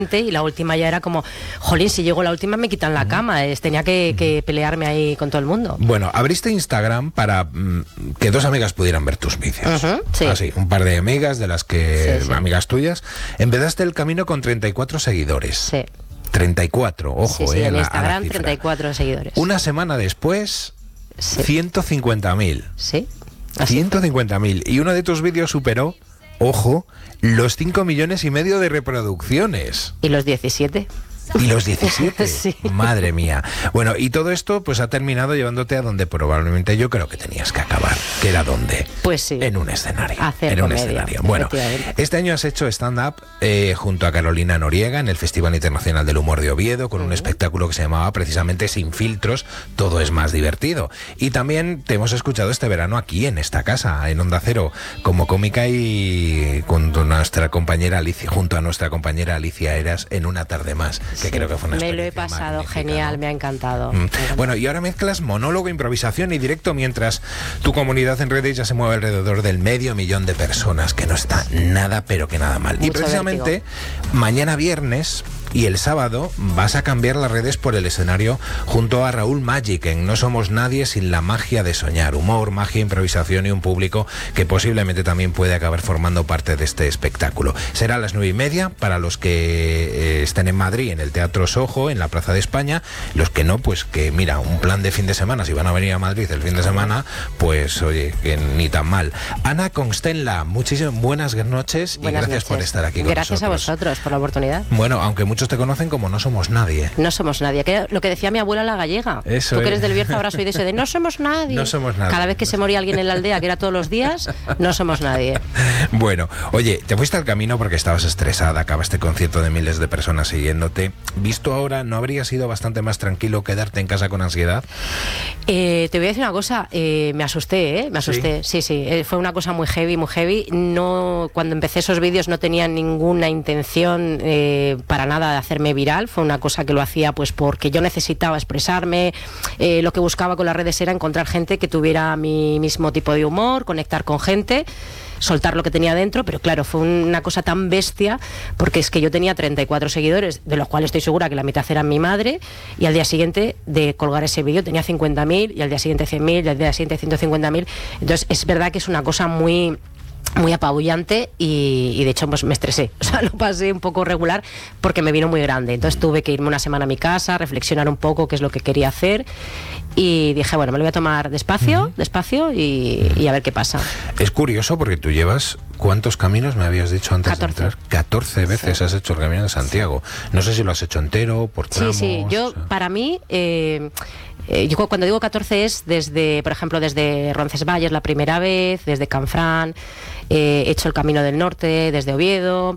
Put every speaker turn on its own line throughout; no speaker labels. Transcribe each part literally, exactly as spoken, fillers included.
y la última ya era como, jolín, si llego la última me quitan la cama, es, tenía que, que pelearme ahí con todo el mundo.
Bueno, abriste Instagram para mm, que dos amigas pudieran ver tus vídeos.
Uh-huh, sí.
Así, un par de amigas de las que,
Sí, sí.
amigas tuyas. Empezaste el camino con treinta y cuatro seguidores.
Sí.
treinta y cuatro, ojo,
Sí, sí,
eh,
en
la- a la
Instagram
cifra.
treinta y cuatro seguidores.
Una semana después,
Sí.
ciento cincuenta mil.
Sí. Así
ciento cincuenta mil. Y uno de tus vídeos superó, ojo, los cinco millones y medio de reproducciones.
Y los diecisiete.
Y los diecisiete.
Sí.
Madre mía. Bueno, y todo esto pues ha terminado llevándote a donde probablemente yo creo que tenías que acabar. ¿Que era dónde?
Pues sí.
En un escenario.
Hacer
en un
comedia,
escenario. Bueno,
efectivamente.
este año has hecho stand-up eh, junto a Carolina Noriega en el Festival Internacional del Humor de Oviedo con un espectáculo que se llamaba precisamente Sin filtros, todo es más divertido. Y también te hemos escuchado este verano aquí en esta casa, en Onda Cero, como cómica y junto a nuestra compañera Alicia, junto a nuestra compañera Alicia Eras en Una tarde más, que
Sí,
creo que fue una
me lo he
experiencia
pasado
magnífica,
genial,
¿no?
me ha encantado.
Mm.
Me ha encantado.
Bueno, y ahora mezclas monólogo, improvisación y directo mientras tu comunidad en redes ya se mueve alrededor del medio millón de personas, que no está nada, pero que nada mal. Y
Mucho
precisamente mañana viernes y el sábado vas a cambiar las redes por el escenario junto a Raúl Magic en No somos nadie sin la magia de soñar. Humor, magia, improvisación y un público que posiblemente también puede acabar formando parte de este espectáculo. Será a las nueve y media para los que eh, estén en Madrid, en el Teatro Soho, en la Plaza de España. Los que no, pues que mira, un plan de fin de semana, si van a venir a Madrid el fin de semana, pues oye, que ni tan mal. Ana Constenla, muchísimas buenas noches y
Buenas
gracias
noches.
por estar aquí con
Gracias
nosotros.
a vosotros por la oportunidad.
Bueno, aunque muchos te conocen como No somos nadie.
No somos nadie. Que lo que decía mi abuela la gallega.
Eso
Tú que
es.
eres del Bierzo habrás oído eso de no somos nadie.
No somos nadie.
Cada vez que se moría alguien en la aldea, que era todos los días, no somos nadie.
Bueno, oye, te fuiste al camino porque estabas estresada, acabaste con cientos de miles de personas siguiéndote. Visto ahora, ¿no habría sido bastante más tranquilo quedarte en casa con ansiedad?
Eh, te voy a decir una cosa, eh, me asusté, ¿eh? Me asusté, sí, sí, eh, fue una cosa muy heavy, muy heavy. No, cuando empecé esos vídeos no tenía ninguna intención eh, para nada de hacerme viral, fue una cosa que lo hacía pues porque yo necesitaba expresarme, eh, lo que buscaba con las redes era encontrar gente que tuviera mi mismo tipo de humor, conectar con gente, soltar lo que tenía dentro, pero claro, fue una cosa tan bestia, porque es que yo tenía treinta y cuatro seguidores, de los cuales estoy segura que la mitad eran mi madre, y al día siguiente de colgar ese vídeo tenía cincuenta mil, y al día siguiente cien mil, y al día siguiente ciento cincuenta mil, entonces es verdad que es una cosa muy... muy apabullante y, y de hecho pues me estresé, o sea, lo pasé un poco regular porque me vino muy grande, entonces tuve que irme una semana a mi casa, reflexionar un poco qué es lo que quería hacer y dije, bueno, me lo voy a tomar despacio, uh-huh. despacio y, y a ver qué pasa.
Es curioso porque tú llevas, ¿cuántos caminos me habías dicho antes
catorce.
de entrar? catorce veces sí. Has hecho el Camino de Santiago. No sé si lo has hecho entero, por tramos.
Sí, sí, yo,
o sea.
para mí... Eh, Eh, yo cuando digo catorce es desde, por ejemplo, desde Roncesvalles la primera vez, desde Canfrán, eh, he hecho el Camino del Norte desde Oviedo,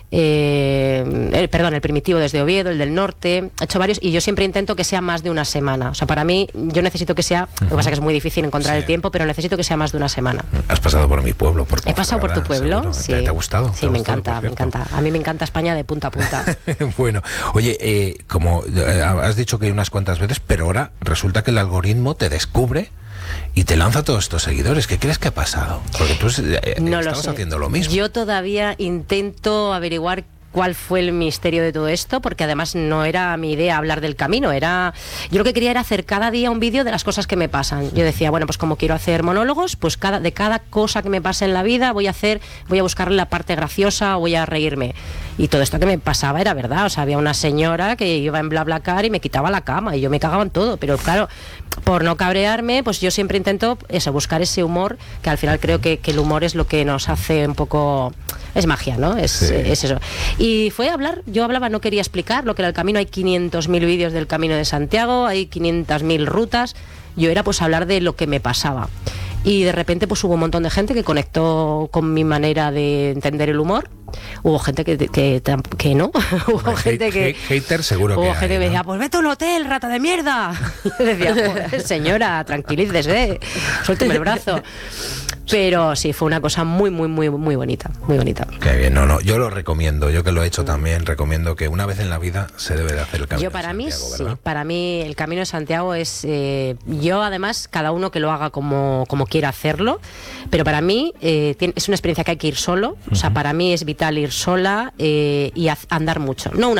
eh, el, perdón, el Primitivo desde Oviedo, el del Norte, he hecho varios y yo siempre intento que sea más de una semana. O sea, para mí, yo necesito que sea, uh-huh. lo que pasa es que es muy difícil encontrar sí. el tiempo, pero necesito que sea más de una semana.
Has pasado por mi pueblo, por
He pasado por tu pueblo, sí.
¿Te, ¿Te ha gustado?
Sí,
¿Te
me
gustado,
encanta, me encanta. A mí me encanta España de punta a punta.
Bueno, oye, eh, como eh, has dicho que hay unas cuantas veces, pero ahora resulta que el algoritmo te descubre y te lanza todos estos seguidores. ¿Qué crees que ha pasado? Porque tú eh,
no
estabas
lo sé.
haciendo lo mismo.
Yo todavía intento averiguar cuál fue el misterio de todo esto, porque además no era mi idea hablar del camino, era yo lo que quería era hacer cada día un vídeo de las cosas que me pasan. Yo decía, bueno, pues como quiero hacer monólogos, pues cada, de cada cosa que me pasa en la vida voy a hacer, voy a buscarle la parte graciosa o voy a reírme. Y todo esto que me pasaba era verdad, o sea, había una señora que iba en BlaBlaCar y me quitaba la cama y yo me cagaba en todo, pero claro, por no cabrearme, pues yo siempre intento eso, buscar ese humor, que al final creo que, que el humor es lo que nos hace un poco... Es magia, ¿no? Es, sí. es eso. Y fue hablar, yo hablaba, no quería explicar lo que era el camino, hay quinientos mil vídeos del Camino de Santiago, hay quinientas mil rutas, yo era pues hablar de lo que me pasaba. Y de repente pues hubo un montón de gente que conectó con mi manera de entender el humor. Hubo gente que, que, que, que no. Hubo
Hombre,
gente
hate,
que...
hate, hater seguro
hubo
que
gente
hay,
que me
¿no?
decía, pues vete a un hotel, rata de mierda. Y decía, joder, señora, tranquilícese, suélteme el brazo. Pero sí, fue una cosa muy, muy, muy, muy bonita, muy bonita.
Qué bien, no, no, yo lo recomiendo, yo que lo he hecho también, recomiendo que una vez en la vida se debe de hacer el Camino
yo para
de
mí
Santiago,
sí,
¿verdad?
para mí el Camino de Santiago es, eh, yo además, cada uno que lo haga como, como quiera hacerlo, pero para mí eh, tiene, es una experiencia que hay que ir solo, uh-huh. O sea, para mí es vital ir sola eh, y andar mucho, no una